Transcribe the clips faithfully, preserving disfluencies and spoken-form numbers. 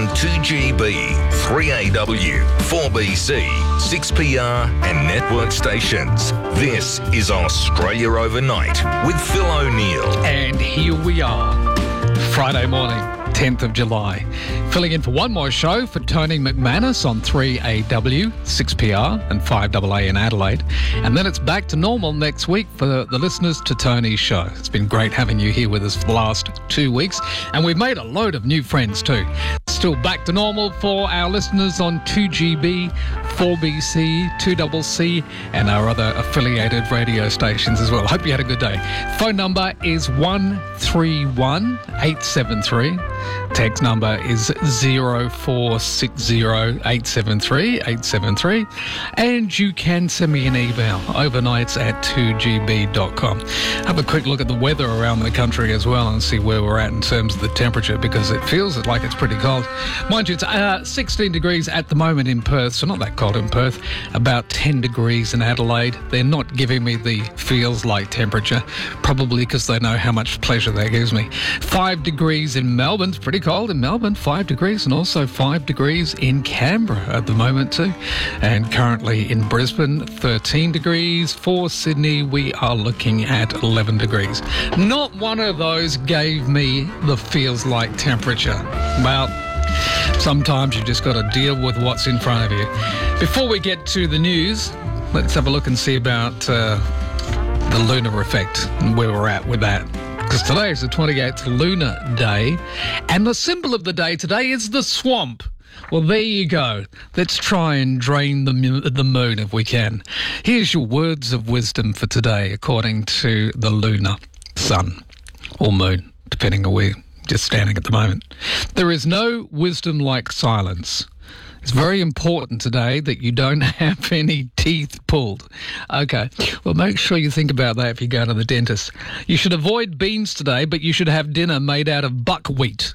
on two G B, three A W, four B C, six P R and network stations. This is Australia Overnight with Phil O'Neill. And here we are, Friday morning, tenth of July. Filling in for one more show for Tony McManus on three A W, six P R and five A A in Adelaide. And then it's back to normal next week for the listeners to Tony's show. It's been great having you here with us for the last two weeks. And we've made a load of new friends too. Still back to normal for our listeners on two G B, four B C, two C C and our other affiliated radio stations as well. Hope you had a good day. Phone number is one three one eight seven three. Text number is zero four six zero eight seven three eight seven three. And you can send me an email, overnights at two G B dot com. Have a quick look at the weather around the country as well and see where we're at in terms of the temperature, because it feels like it's pretty cold. Mind you, it's uh, sixteen degrees at the moment in Perth, so not that cold in Perth. About ten degrees in Adelaide. They're not giving me the feels like temperature, probably because they know how much pleasure that gives me. Five degrees in Melbourne. It's pretty cold in Melbourne, five degrees, and also five degrees in Canberra at the moment too. And currently in Brisbane, thirteen degrees. For Sydney, we are looking at eleven degrees. Not one of those gave me the feels like temperature. Well, sometimes you just got to deal with what's in front of you. Before we get to the news, let's have a look and see about uh, the lunar effect and where we're at with that. Because today is the twenty-eighth lunar day, and the symbol of the day today is the swamp. Well, there you go. Let's try and drain the, the moon if we can. Here's your words of wisdom for today, according to the lunar sun, or moon, depending on where you're just standing at the moment. There is no wisdom like silence. It's very important today that you don't have any teeth pulled. Okay, well, make sure you think about that if you go to the dentist. You should avoid beans today, but you should have dinner made out of buckwheat.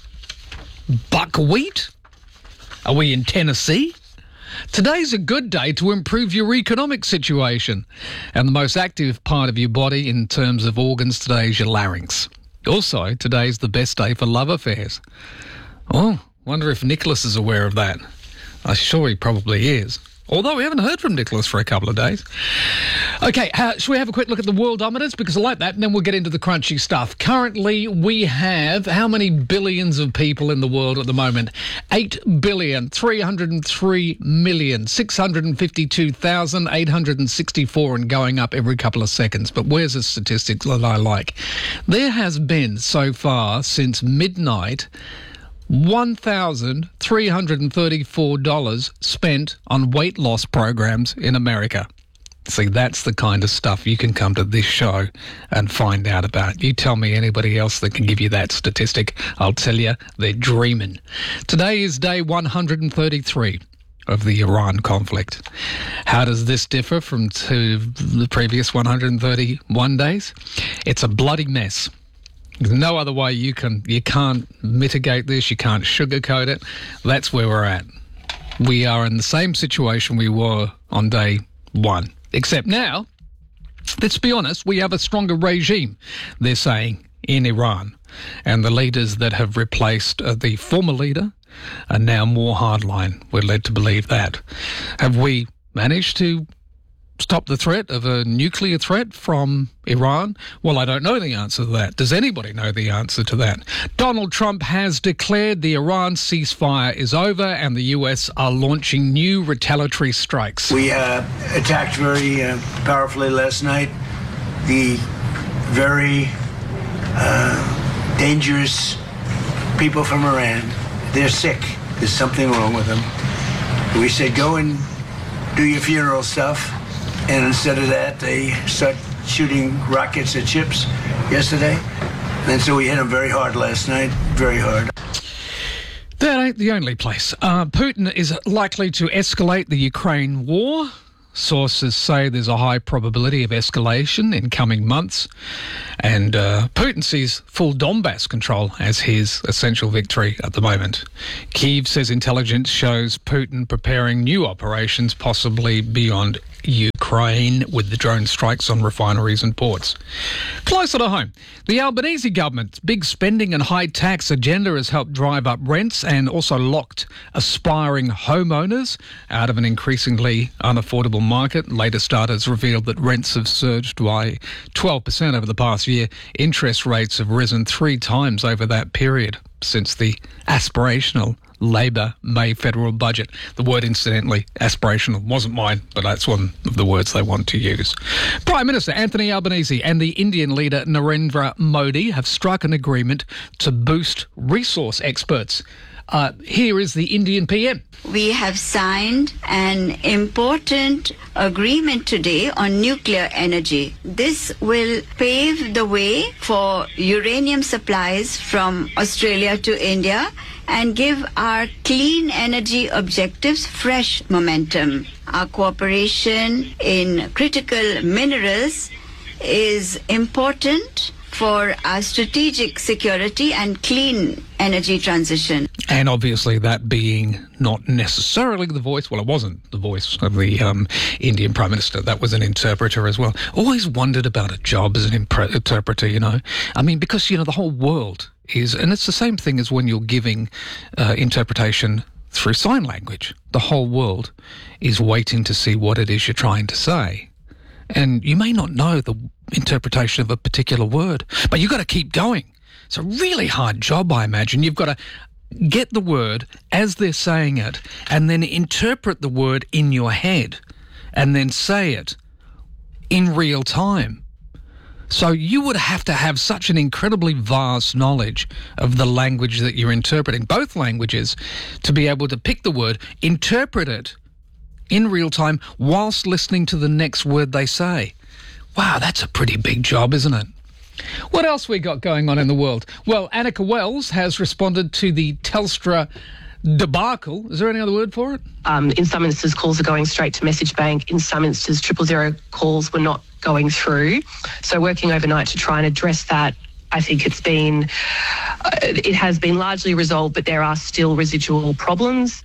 Buckwheat? Are we in Tennessee? Today's a good day to improve your economic situation. And the most active part of your body in terms of organs today is your larynx. Also, today's the best day for love affairs. Oh, wonder if Nicholas is aware of that. I'm sure he probably is. Although we haven't heard from Nicholas for a couple of days. Okay, uh, shall we have a quick look at the worldometers? Because I like that, and then we'll get into the crunchy stuff. Currently, we have how many billions of people in the world at the moment? eight billion, three hundred three million, six hundred fifty-two thousand, eight hundred sixty-four, and going up every couple of seconds. But where's the statistics that I like? There has been, so far, since midnight, one thousand three hundred thirty-four dollars spent on weight loss programs in America. See, that's the kind of stuff you can come to this show and find out about. You tell me anybody else that can give you that statistic, I'll tell you they're dreaming. Today is day one hundred thirty-three of the Iran conflict. How does this differ from to the previous one hundred thirty-one days? It's a bloody mess. There's no other way you can, you can't mitigate this, you can't sugarcoat it. That's where we're at. We are in the same situation we were on day one. Except now, let's be honest, we have a stronger regime, they're saying, in Iran. And the leaders that have replaced uh, the former leader are now more hardline. We're led to believe that. Have we managed to stop the threat of a nuclear threat from Iran? Well, I don't know the answer to that. Does anybody know the answer to that? Donald Trump has declared the Iran ceasefire is over and the U S are launching new retaliatory strikes. We uh, attacked very uh, powerfully last night the very uh, dangerous people from Iran. They're sick. There's something wrong with them. We said, go and do your funeral stuff. And instead of that, they start shooting rockets at ships yesterday. And so we hit them very hard last night, very hard. That ain't the only place. Uh, Putin is likely to escalate the Ukraine war. Sources say there's a high probability of escalation in coming months. And uh, Putin sees full Donbass control as his essential victory at the moment. Kyiv says intelligence shows Putin preparing new operations, possibly beyond Ukraine. Ukraine with the drone strikes on refineries and ports. Closer to home, the Albanese government's big spending and high tax agenda has helped drive up rents and also locked aspiring homeowners out of an increasingly unaffordable market. Latest data has revealed that rents have surged by twelve percent over the past year. Interest rates have risen three times over that period since the aspirational Labor May federal budget. The word, incidentally, aspirational, wasn't mine, but that's one of the words they want to use. Prime Minister Anthony Albanese and the Indian leader Narendra Modi have struck an agreement to boost resource experts. Uh, here is the Indian P M. We have signed an important agreement today on nuclear energy. This will pave the way for uranium supplies from Australia to India and give our clean energy objectives fresh momentum. Our cooperation in critical minerals is important for our strategic security and clean energy transition. And obviously that being not necessarily the voice, well, it wasn't the voice of the um, Indian Prime Minister. That was an interpreter as well. Always wondered about a job as an impre- interpreter, you know. I mean, because, you know, the whole world is, and it's the same thing as when you're giving uh, interpretation through sign language. The whole world is waiting to see what it is you're trying to say. And you may not know the interpretation of a particular word, but you've got to keep going. It's a really hard job, I imagine. You've got to get the word as they're saying it and then interpret the word in your head and then say it in real time. So you would have to have such an incredibly vast knowledge of the language that you're interpreting, both languages, to be able to pick the word, interpret it in real time whilst listening to the next word they say. Wow, that's a pretty big job, isn't it? What else we got going on in the world? Well, Annika Wells has responded to the Telstra debacle. Is there any other word for it? Um, in some instances, calls are going straight to message bank. In some instances, triple zero calls were not going through. So working overnight to try and address that, I think it's been, uh, it has been largely resolved, but there are still residual problems.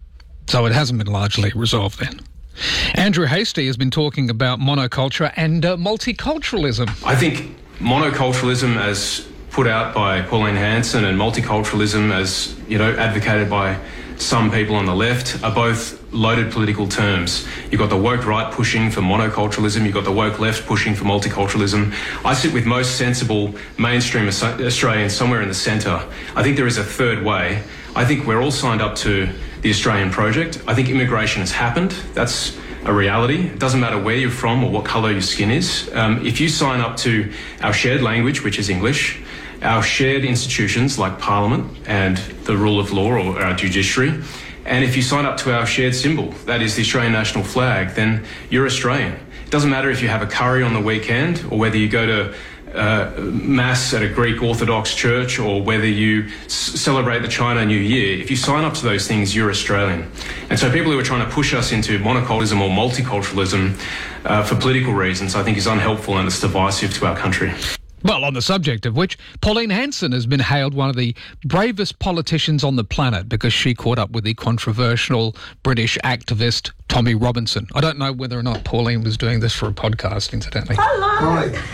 So it hasn't been largely resolved then. Andrew Hastie has been talking about monoculture and uh, multiculturalism. I think monoculturalism, as put out by Pauline Hanson, and multiculturalism, as you know, advocated by some people on the left, are both loaded political terms. You've got the woke right pushing for monoculturalism, you've got the woke left pushing for multiculturalism. I sit with most sensible mainstream Australians somewhere in the centre. I think there is a third way. I think we're all signed up to the Australian project. I think immigration has happened. That's a reality. It doesn't matter where you're from or what colour your skin is. Um, if you sign up to our shared language, which is English, our shared institutions like Parliament and the rule of law or our judiciary, and if you sign up to our shared symbol, that is the Australian national flag, then you're Australian. It doesn't matter if you have a curry on the weekend or whether you go to Uh, mass at a Greek Orthodox church or whether you s- celebrate the China New Year. If you sign up to those things, you're Australian. And so people who are trying to push us into monoculturalism or multiculturalism uh, for political reasons, I think is unhelpful and it's divisive to our country. Well, on the subject of which, Pauline Hanson has been hailed one of the bravest politicians on the planet because she caught up with the controversial British activist Tommy Robinson. I don't know whether or not Pauline was doing this for a podcast, incidentally. Hello.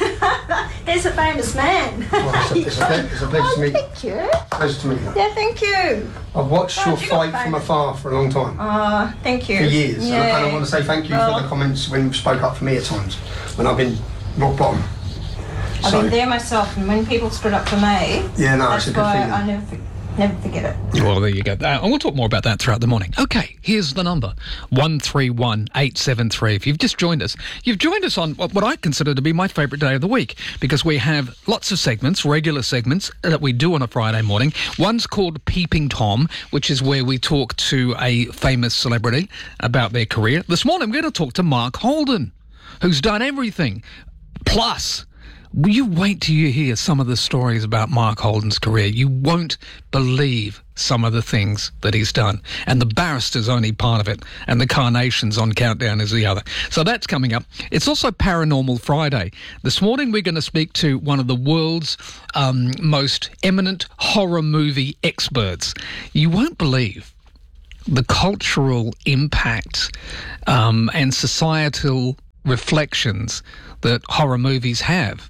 Hi. There's a famous man. Well, it's, a, it's, a, it's a pleasure oh, to meet you. Thank you. Pleasure to meet you. Yeah, thank you. I've watched Oh, your you got fight from famous. afar for a long time. Uh, thank you. For years. And, I, and I want to say thank you Well, for the comments when you spoke up for me at times, when I've been rock bottom. I've So, been there myself, and when people stood up for me, Yeah, no, that's it's a good why feeling. I never, for- never forget it. Well, there you go. Uh, and we'll talk more about that throughout the morning. Okay, here's the number, one three one eight seven three. If you've just joined us, you've joined us on what what I consider to be my favourite day of the week, because we have lots of segments, regular segments, that we do on a Friday morning. One's called Peeping Tom, which is where we talk to a famous celebrity about their career. This morning, we're going to talk to Mark Holden, who's done everything. Plus, will you wait till you hear some of the stories about Mark Holden's career? You won't believe some of the things that he's done. And the Barrister's only part of it, and the Carnations on Countdown is the other. So that's coming up. It's also Paranormal Friday. This morning we're going to speak to one of the world's um, most eminent horror movie experts. You won't believe the cultural impact um, and societal reflections that horror movies have.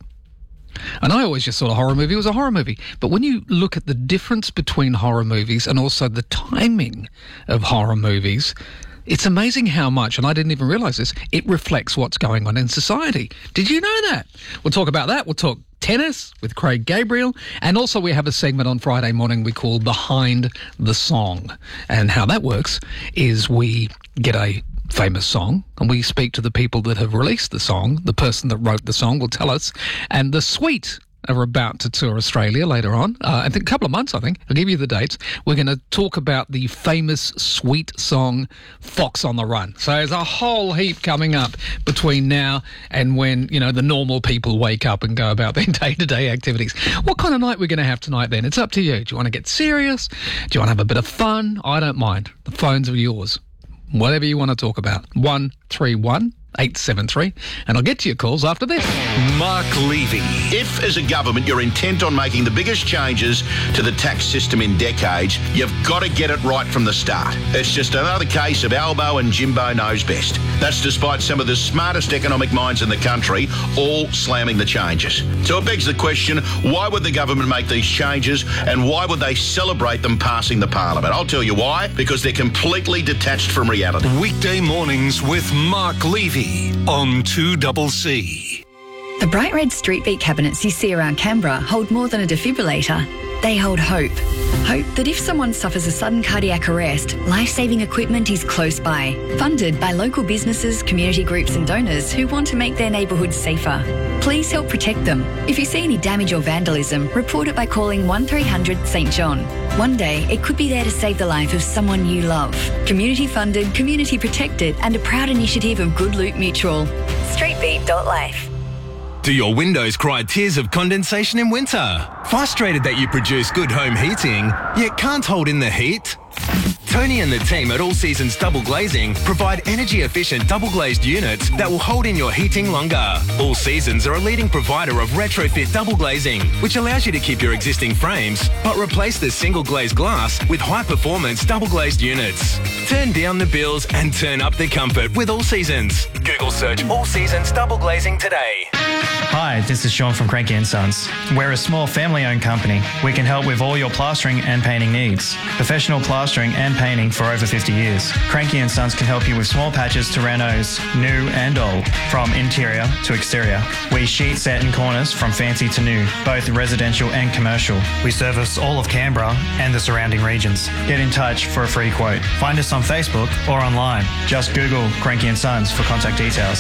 And I always just thought a horror movie was a horror movie. But when you look at the difference between horror movies and also the timing of horror movies, it's amazing how much, and I didn't even realise this, it reflects what's going on in society. Did you know that? We'll talk about that. We'll talk tennis with Craig Gabriel. And also we have a segment on Friday morning we call Behind the Song. And how that works is we get a famous song and we speak to the people that have released the song. The person that wrote the song will tell us. And the Sweet are about to tour Australia later on. Uh, I think a couple of months, I think. I'll give you the dates. We're going to talk about the famous Sweet song, Fox on the Run. So there's a whole heap coming up between now and when, you know, the normal people wake up and go about their day-to-day activities. What kind of night we're going to have tonight then? It's up to you. Do you want to get serious? Do you want to have a bit of fun? I don't mind. The phones are yours. Whatever you want to talk about. one three one eight seven three, and I'll get to your calls after this. Mark Levy. If, as a government, you're intent on making the biggest changes to the tax system in decades, you've got to get it right from the start. It's just another case of Albo and Jimbo knows best. That's despite some of the smartest economic minds in the country all slamming the changes. So it begs the question, why would the government make these changes and why would they celebrate them passing the parliament? I'll tell you why. Because they're completely detached from reality. Weekday mornings with Mark Levy on two C C. The bright red street beat cabinets you see around Canberra hold more than a defibrillator. They hold hope. Hope that if someone suffers a sudden cardiac arrest, life-saving equipment is close by. Funded by local businesses, community groups and donors who want to make their neighbourhoods safer. Please help protect them. If you see any damage or vandalism, report it by calling one three hundred St John. One day, it could be there to save the life of someone you love. Community funded, community protected and a proud initiative of Good Loot Mutual. streetbeat dot life. Do your windows cry tears of condensation in winter? Frustrated that you produce good home heating, yet can't hold in the heat? Tony and the team at All Seasons Double Glazing provide energy-efficient double-glazed units that will hold in your heating longer. All Seasons are a leading provider of retrofit double glazing, which allows you to keep your existing frames, but replace the single-glazed glass with high-performance double-glazed units. Turn down the bills and turn up the comfort with All Seasons. Google search All Seasons Double Glazing today. Hi, this is Sean from Cranky and Sons. We're a small family-owned company. We can help with all your plastering and painting needs. Professional plastering and painting for over fifty years. Cranky and Sons can help you with small patches to renos, new and old, from interior to exterior. We sheet set in corners from fancy to new, both residential and commercial. We service all of Canberra and the surrounding regions. Get in touch for a free quote. Find us on Facebook or online. Just Google Cranky and Sons for contact details.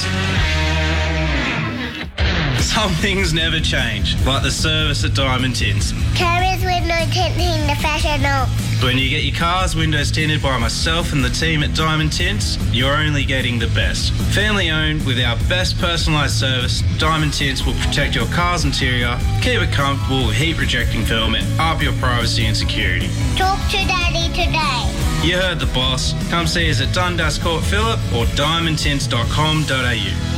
Some things never change, like the service at Diamond Tints. Carriers window tinting professional. When you get your car's windows tinted by myself and the team at Diamond Tints, you're only getting the best. Family owned with our best personalised service, Diamond Tints will protect your car's interior, keep it comfortable with heat rejecting film and up your privacy and security. Talk to Daddy today. You heard the boss. Come see us at Dundas Court Phillip or diamond tints dot com dot a u.